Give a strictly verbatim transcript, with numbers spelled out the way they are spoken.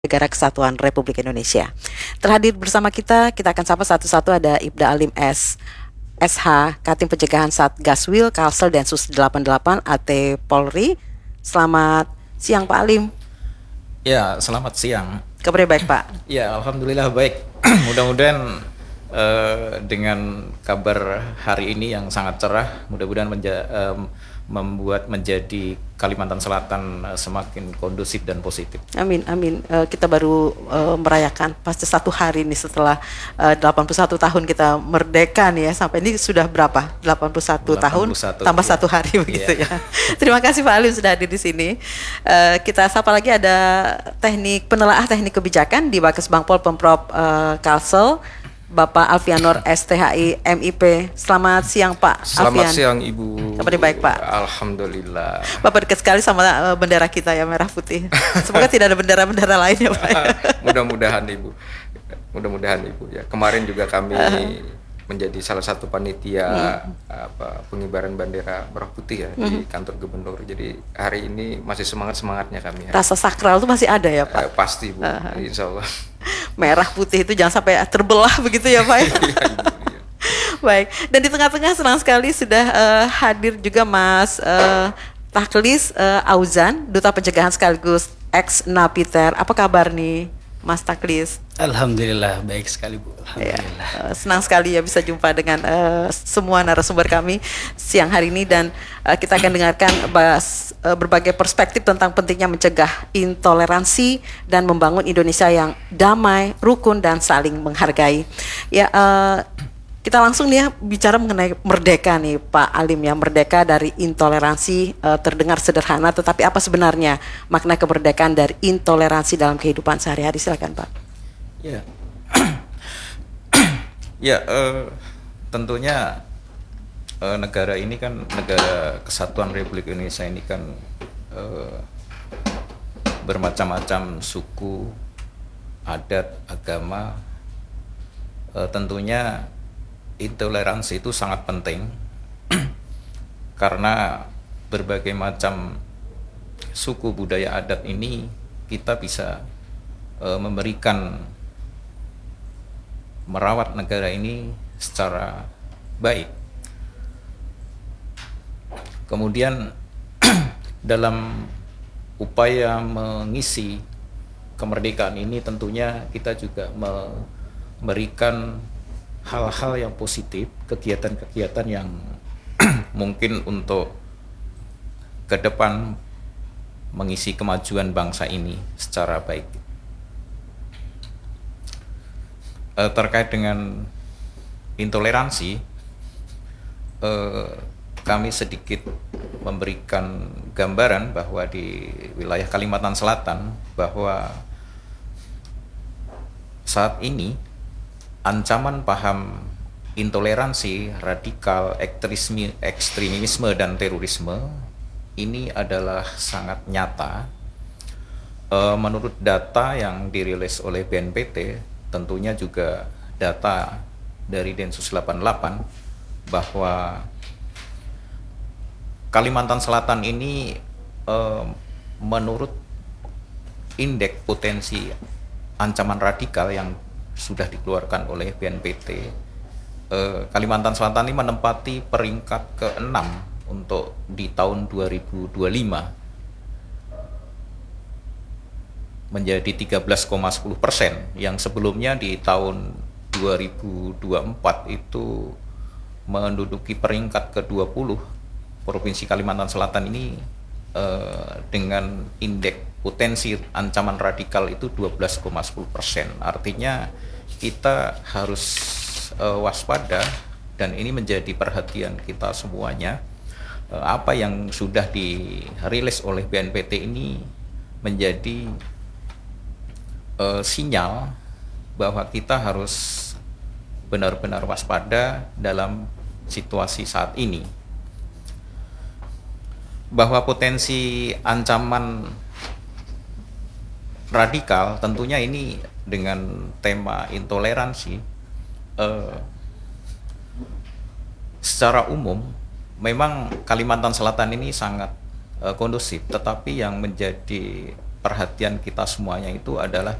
Negara Kesatuan Republik Indonesia. Terhadir bersama kita, kita akan sapa satu-satu. Ada Ibda Alim S. SH, Katim Pencegahan Satgaswil, Kalsel Densus delapan puluh delapan A T Polri. Selamat siang Pak Alim. Ya, selamat siang. Kabarnya baik Pak? Ya, alhamdulillah baik. Mudah-mudahan uh, dengan kabar hari ini yang sangat cerah, mudah-mudahan menja- um, membuat menjadi Kalimantan Selatan uh, semakin kondusif dan positif. Amin, amin. Uh, kita baru uh, merayakan pasti satu hari nih setelah uh, delapan puluh satu tahun kita merdeka nih ya. Sampai ini sudah berapa? delapan puluh satu tahun tambah ya. satu hari begitu ya. Terima kasih Pak Alim sudah hadir di sini. Uh, kita sapa lagi ada teknik penelaah teknik kebijakan di Bakes Bangpol Pemprov uh, Kalsel, Bapak Alfianor S T H I M I P. Selamat siang Pak Selamat Alfian. siang Ibu. Kabarnya baik Pak? Alhamdulillah. Bapak dekat sekali sama uh, bendera kita ya, merah putih. Semoga tidak ada bendera-bendera lain ya Pak. Mudah-mudahan Ibu. Mudah-mudahan Ibu ya. Kemarin juga kami menjadi salah satu panitia hmm. apa pengibaran bendera merah putih ya hmm. di kantor gubernur. Jadi hari ini masih semangat-semangatnya kami. Ya. Rasa sakral itu masih ada ya Pak? Eh, pasti Bu, uh-huh. Insya Allah. Merah putih itu jangan sampai terbelah begitu ya Pak. Ya? Baik, dan di tengah-tengah senang sekali sudah uh, hadir juga Mas uh, Takhlis uh, Auzan, Duta Pencegahan sekaligus ex Napiter. Apa kabar nih Mas Takhlis? Alhamdulillah baik sekali Bu. Alhamdulillah. Ya, uh, senang sekali ya bisa jumpa dengan uh, semua narasumber kami siang hari ini, dan uh, kita akan dengarkan bahas uh, berbagai perspektif tentang pentingnya mencegah intoleransi dan membangun Indonesia yang damai, rukun dan saling menghargai. Ya, uh, kita langsung nih ya bicara mengenai merdeka nih Pak Alim ya. Merdeka dari intoleransi uh, terdengar sederhana, tetapi apa sebenarnya makna kemerdekaan dari intoleransi dalam kehidupan sehari-hari? Silakan Pak. Ya, ya uh, tentunya uh, negara ini kan negara Kesatuan Republik Indonesia ini kan uh, bermacam-macam suku, adat, agama. Uh, tentunya intoleransi itu sangat penting karena berbagai macam suku, budaya, adat ini kita bisa uh, memberikan merawat negara ini secara baik. Kemudian dalam upaya mengisi kemerdekaan ini tentunya kita juga memberikan hal-hal yang positif, kegiatan-kegiatan yang mungkin untuk ke depan mengisi kemajuan bangsa ini secara baik. E, terkait dengan intoleransi, e, kami sedikit memberikan gambaran bahwa di wilayah Kalimantan Selatan bahwa saat ini ancaman paham intoleransi, radikal, ekstremisme, ekstremisme dan terorisme ini adalah sangat nyata. E, menurut data yang dirilis oleh B N P T, tentunya juga data dari Densus delapan puluh delapan, bahwa Kalimantan Selatan ini e, menurut indeks potensi ancaman radikal yang sudah dikeluarkan oleh B N P T, eh, Kalimantan Selatan ini menempati peringkat keenam untuk di tahun dua ribu dua puluh lima menjadi tiga belas koma sepuluh persen, yang sebelumnya di tahun dua ribu dua puluh empat itu menduduki peringkat ke dua puluh. Provinsi Kalimantan Selatan ini eh, dengan indeks potensi ancaman radikal itu dua belas koma sepuluh persen. Artinya kita harus uh, waspada, dan ini menjadi perhatian kita semuanya. Uh, apa yang sudah dirilis oleh B N P T ini menjadi uh, sinyal bahwa kita harus benar-benar waspada dalam situasi saat ini. Bahwa potensi ancaman radikal tentunya ini dengan tema intoleransi eh, secara umum memang Kalimantan Selatan ini sangat uh, kondusif, tetapi yang menjadi perhatian kita semuanya itu adalah